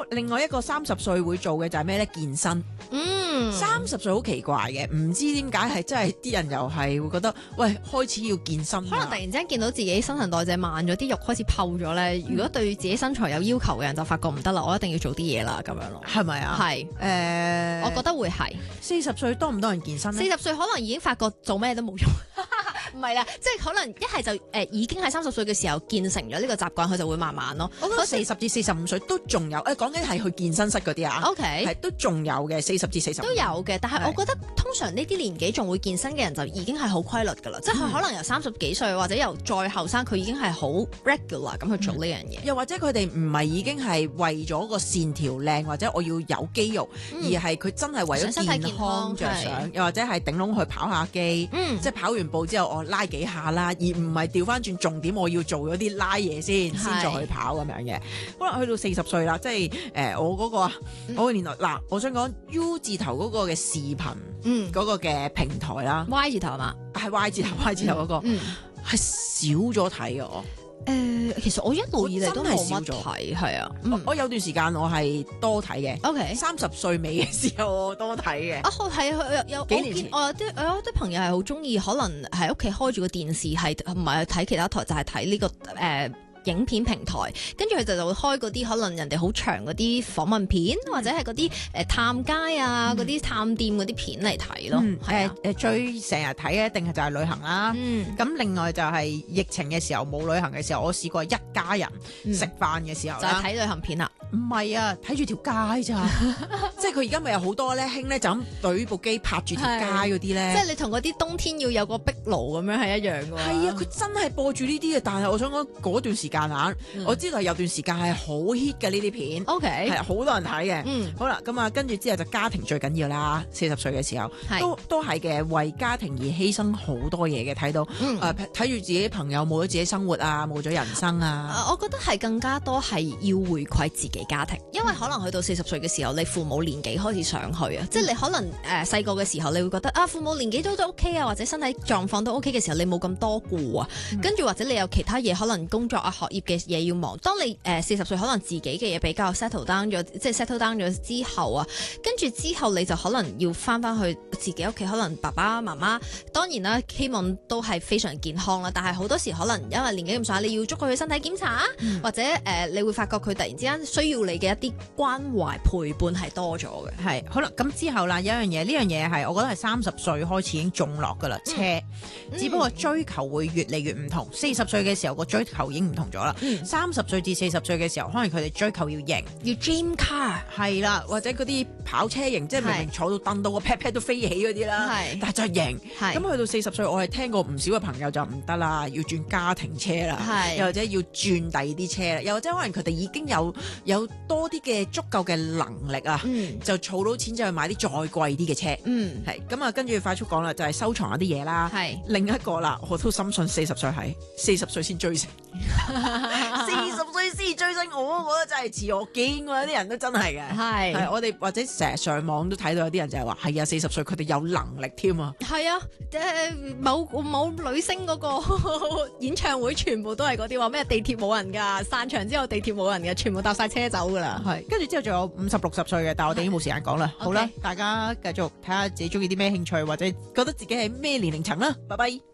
另外一個30歲會做嘅就係咩咧？健身。30歲好奇怪嘅，唔知點解係真係啲人又係會覺得，喂，開始要健身啦。 可能突然之間見到自己新陳代謝慢咗，啲肉開始透咗咧。如果對自己身材有要求嘅人就發覺唔得啦，我一定要做啲嘢啦咁樣咯。 係咪啊？ 係我覺得會係。 40歲多唔多人健身咧？ 40歲可能已經發覺做咩都冇用。唔係啦，即係可能一係就已經喺30歲嘅時候建成咗呢個習慣，佢就會慢慢咯。 我覺得40至45歲都仲有，講緊係去健身室嗰啲啊。 OK， 係都仲有嘅，40至45 都有嘅。但係我覺得通常呢啲年紀仲會健身嘅人就已經係好規律㗎啦，即係佢可能由30幾歲或者由再後生，佢已經係好 regular 咁去做呢樣嘢。 又或者佢哋唔係已經係為咗個線條靚，或者我要有肌肉，而係佢真係為咗健康着想，又或者係頂籠去跑下機，即係跑完步之後我拉幾下啦，而唔係調翻轉重點，我要做咗啲拉嘢先再去跑咁樣嘅。可能去到40歲啦，即係我嗰個我個年代嗱，我想講 U 字頭嗰個嘅視頻嗰個嘅平台啦 ，Y 字頭係嘛？ 係 Y 字頭嗰個係少咗睇嘅我。 其實我一路以嚟都冇乜睇，係啊。 我有段時間我係多睇嘅。 OK， 30歲尾嘅時候我多睇嘅。 係有幾年前，我有啲朋友係好中意，可能喺屋企開住個電視，係唔係睇其他台，就係睇呢個影片平台，跟住佢就會開嗰啲可能人哋好長嗰啲訪問片，或者係嗰啲探街啊嗰啲探店嗰啲片嚟睇咯。 最成日睇嘅一定係就係旅行啦。咁另外就係疫情嘅時候冇旅行嘅時候，我試過一家人食飯嘅時候就係睇旅行片啦。 唔係啊，睇住條街咋，即係佢而家咪有好多咧興咧就咁對部機拍住條街嗰啲咧。 即係你同嗰啲冬天要有個壁爐咁樣係一樣㗎。 係啊，佢真係播住呢啲嘅，但係我想講嗰段時間我知道有段時間係好 hit 嘅呢啲片。 OK， 係好多人睇嘅。好啦，咁啊跟住之後就家庭最緊要啦。40歲嘅時候都係嘅，為家庭而犧牲好多嘢嘅，睇到睇住自己朋友冇咗自己生活啊，冇咗人生啊。 我覺得係更加多係要回饋自己家庭，因為可能去到40歲嘅時候，你父母年紀開始上去啊，即係你可能細個嘅時候，你會覺得父母年紀都 OK 啊，或者身體狀況都 OK 嘅時候，你冇咁多顧啊，跟住或者你有其他嘢，可能工作啊、學業嘅嘢要忙。當你40歲可能自己嘅嘢比較 settle down 咗，即係 settle down 咗之後啊，跟住之後你就可能要翻去自己屋企，可能爸爸媽媽當然啦，希望都係非常健康啦，但係好多時可能因為年紀咁上下，你要捉佢去身體檢查，或者你會發覺佢突然之間需要你嘅一啲關懷陪伴係多咗嘅。 係好啦，咁之後啦，有一樣嘢，呢樣嘢係我覺得係30歲開始已經種落噶啦，車，只不過追求會越嚟越唔同。40歲嘅時候個追求已經唔同咗啦。30歲至40歲嘅時候，可能佢哋追求要型， 要 dream car 係啦，或者嗰啲跑車型，即係明明坐到凳到個 pat pat 都飛起嗰啲啦，但係就係型。咁去到40歲，我係聽過唔少嘅朋友就唔得啦，要轉家庭車啦，又或者要轉第二啲車啦，又或者可能佢哋已經有多啲嘅足夠嘅能力啊，就儲到錢就去買啲再貴啲嘅車。係咁啊，跟住快速講啦，就係收藏一啲嘢啦。另一個啦，我都深信40歲係40歲先追星，40歲先追星，我覺得真係似我見過啲人都真係嘅。係我哋或者成日上網都睇到有啲人就係話係啊，40歲佢哋有能力添啊。 係啊，某女星嗰個演唱會全部都係嗰啲話咩地鐵冇人㗎，散場之後地鐵冇人㗎，全部搭晒車走㗎啦。 係跟住之後仲有50、60歲嘅，但係我哋已經冇時間講啦。好啦，大家繼續睇下自己中意啲咩興趣，或者覺得自己係咩年齡層啦。拜拜。